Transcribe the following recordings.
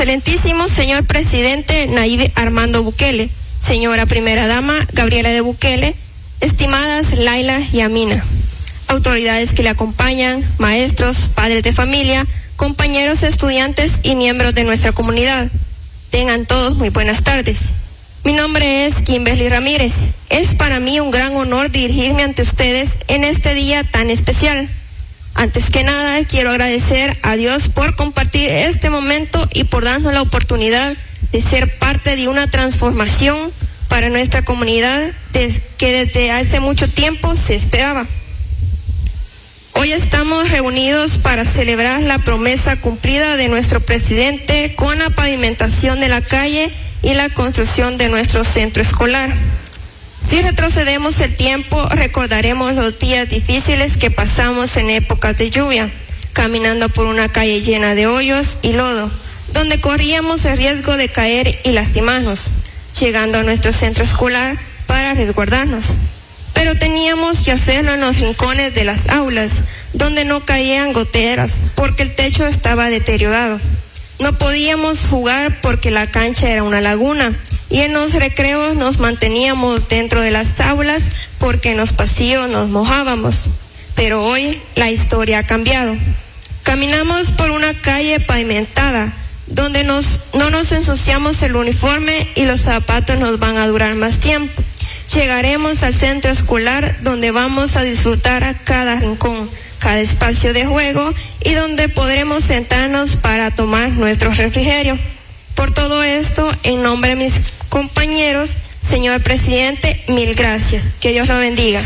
Excelentísimo señor presidente Nayib Armando Bukele, señora primera dama Gabriela de Bukele, estimadas Laila y Amina, autoridades que le acompañan, maestros, padres de familia, compañeros estudiantes y miembros de nuestra comunidad. Tengan todos muy buenas tardes. Mi nombre es Kimberly Ramírez. Es para mí un gran honor dirigirme ante ustedes en este día tan especial. Antes que nada, quiero agradecer a Dios por compartir este momento y por darnos la oportunidad de ser parte de una transformación para nuestra comunidad que desde hace mucho tiempo se esperaba. Hoy estamos reunidos para celebrar la promesa cumplida de nuestro presidente con la pavimentación de la calle y la construcción de nuestro centro escolar. Si retrocedemos el tiempo, recordaremos los días difíciles que pasamos en épocas de lluvia, caminando por una calle llena de hoyos y lodo, donde corríamos el riesgo de caer y lastimarnos, llegando a nuestro centro escolar para resguardarnos. Pero teníamos que hacerlo en los rincones de las aulas, donde no caían goteras, porque el techo estaba deteriorado. No podíamos jugar porque la cancha era una laguna, y en los recreos nos manteníamos dentro de las aulas porque en los pasillos nos mojábamos. Pero hoy la historia ha cambiado. Caminamos por una calle pavimentada, donde no nos ensuciamos el uniforme y los zapatos nos van a durar más tiempo. Llegaremos al centro escolar, donde vamos a disfrutar cada rincón, cada espacio de juego y donde podremos sentarnos para tomar nuestro refrigerio. Por todo esto, en nombre de mis compañeros, señor presidente, mil gracias. Que Dios lo bendiga.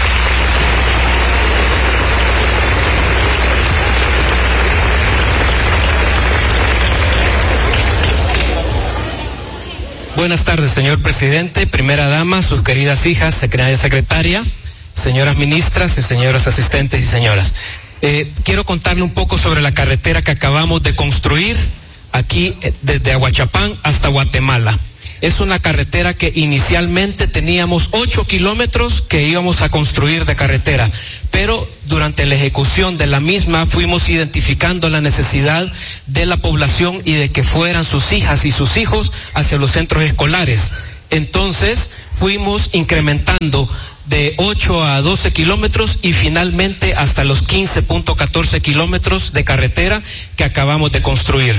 Buenas tardes, señor presidente, primera dama, sus queridas hijas, secretaria, señoras ministras y señoras asistentes y señoras. Quiero contarle un poco sobre la carretera que acabamos de construir aquí desde Aguachapán hasta Guatemala. Es una carretera que inicialmente teníamos 8 kilómetros que íbamos a construir de carretera, pero durante la ejecución de la misma fuimos identificando la necesidad de la población y de que fueran sus hijas y sus hijos hacia los centros escolares. Entonces fuimos incrementando de 8 a 12 kilómetros y finalmente hasta los 15.14 kilómetros de carretera que acabamos de construir.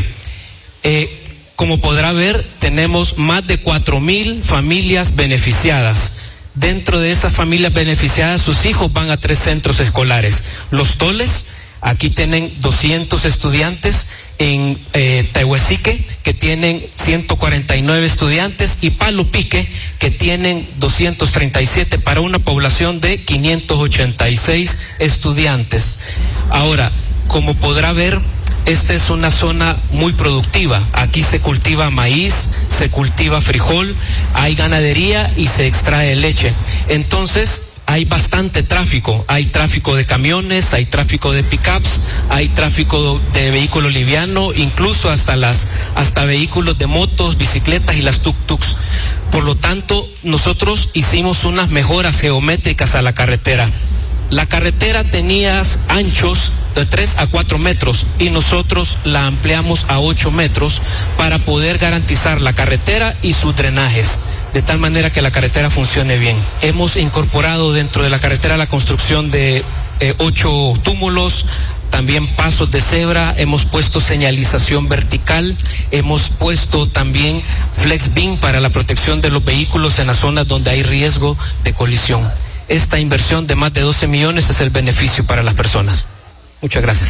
Como podrá ver, tenemos más de 4,000 familias beneficiadas. Dentro de esas familias beneficiadas, sus hijos van a 3 centros escolares. Los Toles, aquí tienen 200 estudiantes, en Tehuesique, que tienen 149 estudiantes, y Palo Pique, que tienen 237, para una población de 586 estudiantes. Ahora, como podrá ver, esta es una zona muy productiva. Aquí se cultiva maíz, se cultiva frijol, hay ganadería y se extrae leche. Entonces, hay bastante tráfico. Hay tráfico de camiones, hay tráfico de pickups, hay tráfico de vehículos livianos, incluso hasta vehículos de motos, bicicletas y las tuk-tuks. Por lo tanto, nosotros hicimos unas mejoras geométricas a la carretera. La carretera tenía anchos de 3 a 4 metros y nosotros la ampliamos a 8 metros para poder garantizar la carretera y sus drenajes, de tal manera que la carretera funcione bien. Hemos incorporado dentro de la carretera la construcción de 8 túmulos, también pasos de cebra, hemos puesto señalización vertical, hemos puesto también flex beam para la protección de los vehículos en las zonas donde hay riesgo de colisión. Esta inversión de más de 12 millones es el beneficio para las personas. Muchas gracias.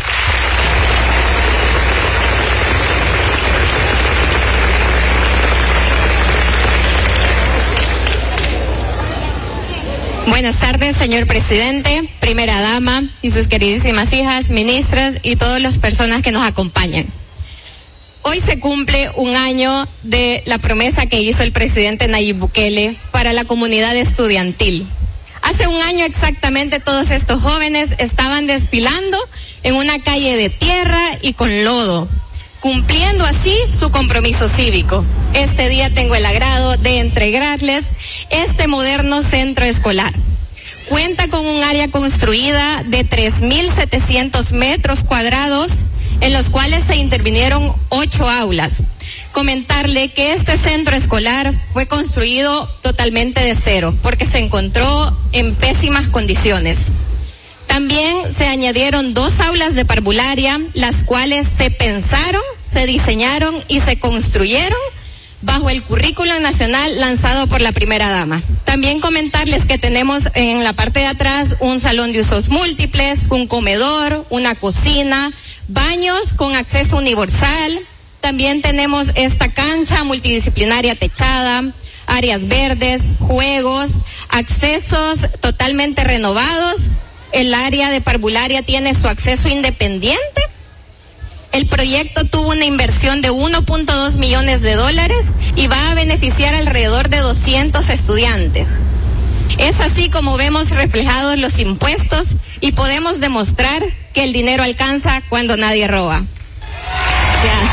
Buenas tardes, señor presidente, primera dama y sus queridísimas hijas, ministras y todas las personas que nos acompañan. Hoy se cumple un año de la promesa que hizo el presidente Nayib Bukele para la comunidad estudiantil. Hace un año exactamente todos estos jóvenes estaban desfilando en una calle de tierra y con lodo, cumpliendo así su compromiso cívico. Este día tengo el agrado de entregarles este moderno centro escolar. Cuenta con un área construida de 3,700 metros cuadrados, en los cuales se intervinieron 8 aulas. comentarle que este centro escolar fue construido totalmente de cero, porque se encontró en pésimas condiciones. También se añadieron 2 aulas de parvularia, las cuales se pensaron, se diseñaron y se construyeron bajo el currículo nacional lanzado por la primera dama. También comentarles que tenemos en la parte de atrás un salón de usos múltiples, un comedor, una cocina, baños con acceso universal. También tenemos esta cancha multidisciplinaria techada, áreas verdes, juegos, accesos totalmente renovados. El área de parvularia tiene su acceso independiente. El proyecto tuvo una inversión de $1.2 millones y va a beneficiar alrededor de 200 estudiantes. Es así como vemos reflejados los impuestos y podemos demostrar que el dinero alcanza cuando nadie roba. Gracias.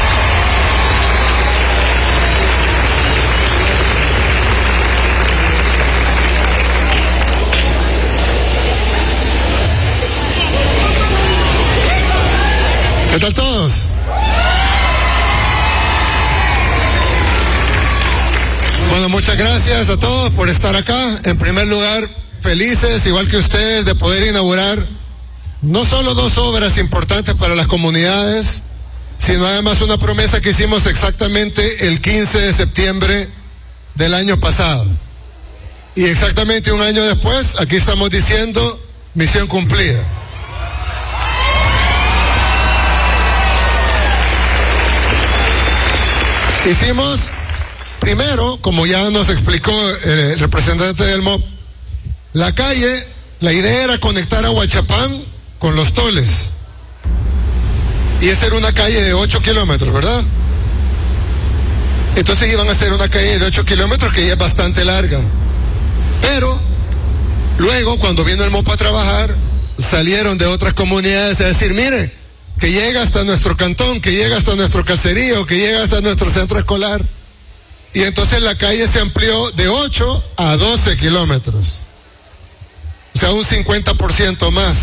¿Qué tal todos? Bueno, muchas gracias a todos por estar acá. En primer lugar, felices, igual que ustedes, de poder inaugurar no solo 2 obras importantes para las comunidades, sino además una promesa que hicimos exactamente el 15 de septiembre del año pasado. Y exactamente un año después, aquí estamos diciendo, misión cumplida. Hicimos, primero, como ya nos explicó el representante del MOP, la calle, la idea era conectar a Huachapán con Los Toles. Y esa era una calle de 8 kilómetros, ¿verdad? Entonces iban a hacer una calle de 8 kilómetros que ya es bastante larga. Pero, luego, cuando vino el MOP a trabajar, salieron de otras comunidades a decir, mire, que llega hasta nuestro cantón, que llega hasta nuestro caserío, que llega hasta nuestro centro escolar. Y entonces la calle se amplió de 8 a 12 kilómetros. O sea, un 50% más.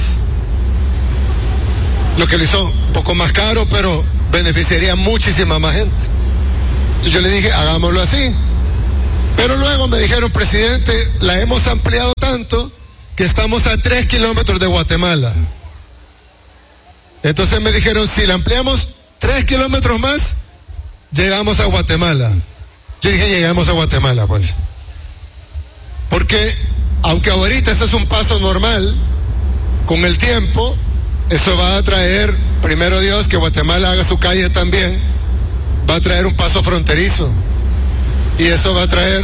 Lo que le hizo un poco más caro, pero beneficiaría muchísima más gente. Entonces yo le dije, hagámoslo así. Pero luego me dijeron, presidente, la hemos ampliado tanto que estamos a 3 kilómetros de Guatemala. Entonces me dijeron, si la ampliamos 3 kilómetros más, llegamos a Guatemala. Yo dije, llegamos a Guatemala, pues. Porque, aunque ahorita ese es un paso normal, con el tiempo, eso va a traer, primero Dios, que Guatemala haga su calle también, va a traer un paso fronterizo. Y eso va a traer...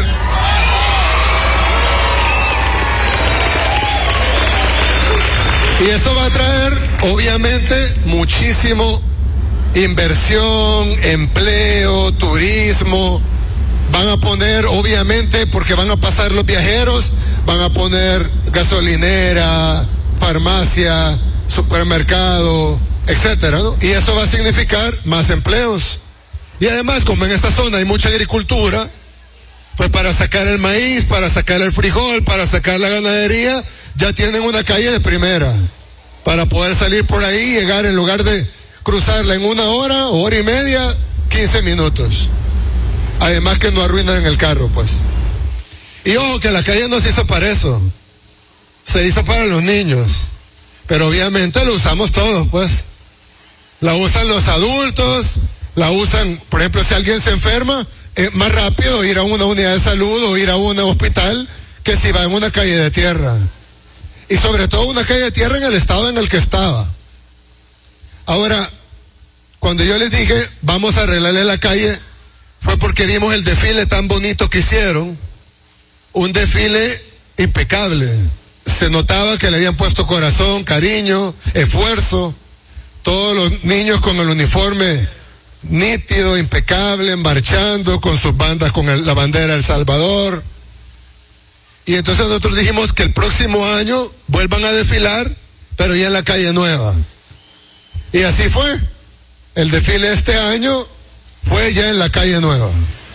Y eso va a traer, obviamente, muchísimo inversión, empleo, turismo. Van a poner, obviamente, porque van a pasar los viajeros, van a poner gasolinera, farmacia, supermercado, etcétera, ¿no? Y eso va a significar más empleos. Y además, como en esta zona hay mucha agricultura, pues para sacar el maíz, para sacar el frijol, para sacar la ganadería, ya tienen una calle de primera para poder salir por ahí y llegar, en lugar de cruzarla en 1 hora o hora y media, 15 minutos. Además que no arruinan el carro, pues. Y ojo, que la calle no se hizo para eso. Se hizo para los niños. Pero obviamente lo usamos todos, pues. La usan los adultos, la usan, por ejemplo, si alguien se enferma, es más rápido ir a una unidad de salud o ir a un hospital que si va en una calle de tierra. Y sobre todo una calle de tierra en el estado en el que estaba. Ahora, cuando yo les dije, vamos a arreglarle la calle, fue porque vimos el desfile tan bonito que hicieron. Un desfile impecable. Se notaba que le habían puesto corazón, cariño, esfuerzo. Todos los niños con el uniforme nítido, impecable, marchando con sus bandas, con la bandera de El Salvador. Y entonces nosotros dijimos que el próximo año vuelvan a desfilar, pero ya en la calle nueva. Y así fue. El desfile este año fue ya en la calle nueva.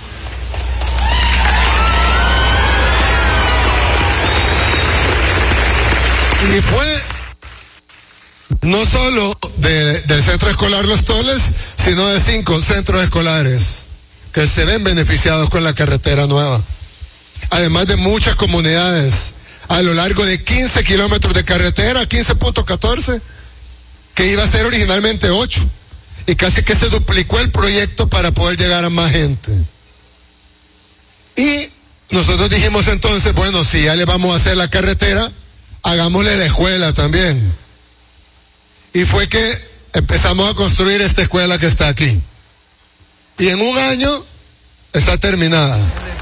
Y fue no solo del centro escolar Los Toles, sino de 5 centros escolares. que se ven beneficiados con la carretera nueva. Además de muchas comunidades a lo largo de 15 kilómetros de carretera, 15.14, que iba a ser originalmente 8, y casi que se duplicó el proyecto para poder llegar a más gente. Y nosotros dijimos entonces, bueno, si ya le vamos a hacer la carretera, hagámosle la escuela también. Y fue que empezamos a construir esta escuela que está aquí. Y en un año está terminada.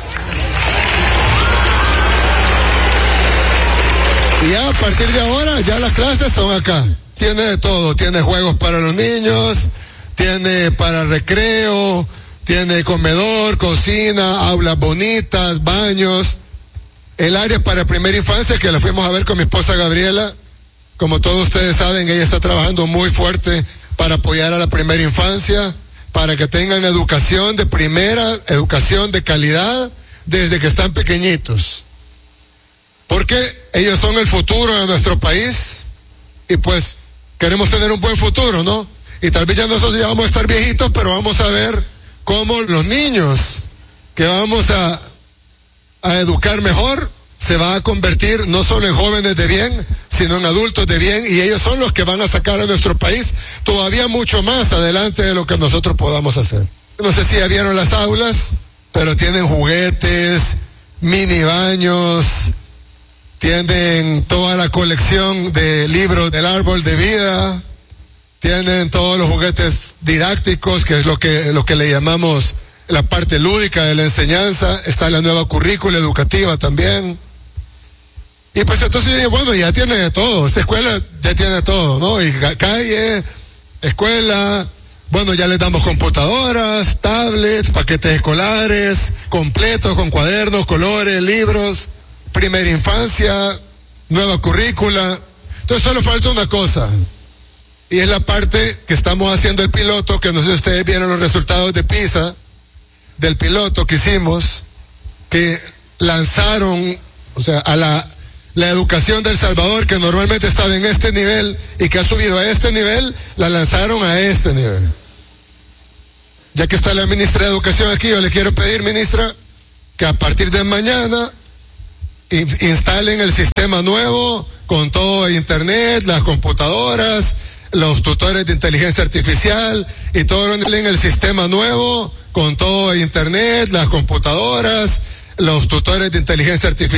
Y ya a partir de ahora, ya las clases son acá. Tiene de todo, tiene juegos para los niños, tiene para recreo, tiene comedor, cocina, aulas bonitas, baños. El área para primera infancia, que la fuimos a ver con mi esposa Gabriela, como todos ustedes saben, ella está trabajando muy fuerte para apoyar a la primera infancia, para que tengan educación de primera, educación de calidad, desde que están pequeñitos. Porque ellos son el futuro de nuestro país, y pues queremos tener un buen futuro, ¿no? Y tal vez ya nosotros ya vamos a estar viejitos, pero vamos a ver cómo los niños que vamos a educar mejor se van a convertir no solo en jóvenes de bien, sino en adultos de bien, y ellos son los que van a sacar a nuestro país todavía mucho más adelante de lo que nosotros podamos hacer. No sé si ya vieron las aulas, pero tienen juguetes, mini baños, tienen toda la colección de libros del árbol de vida, tienen todos los juguetes didácticos, que es lo que le llamamos la parte lúdica de la enseñanza. Está la nueva currícula educativa también. Y pues entonces yo digo, bueno, ya tiene de todo, esta escuela ya tiene todo, ¿no? Y calle, escuela, bueno, ya les damos computadoras, tablets, paquetes escolares, completos con cuadernos, colores, libros, primera infancia, nueva currícula. Entonces solo falta una cosa, y es la parte que estamos haciendo el piloto, que no sé si ustedes vieron los resultados de PISA, del piloto que hicimos, que lanzaron, o sea, a la educación de El Salvador, que normalmente estaba en este nivel y que ha subido a este nivel, la lanzaron a este nivel. Ya que está la ministra de Educación aquí, yo le quiero pedir, ministra, que a partir de mañana instalen el sistema nuevo con todo internet, las computadoras, los tutores de inteligencia artificial y todo en el sistema nuevo con todo internet, las computadoras, los tutores de inteligencia artificial.